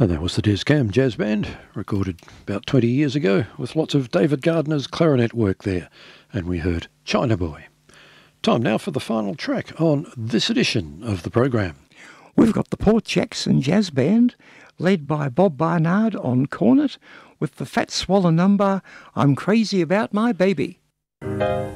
And that was the Des Cam Jazz Band, recorded about 20 years ago, with lots of David Gardner's clarinet work there. And we heard China Boy. Time now for the final track on this edition of the program. We've got the Port Jackson Jazz Band, led by Bob Barnard on cornet, with the Fat Swallow number, I'm Crazy About My Baby.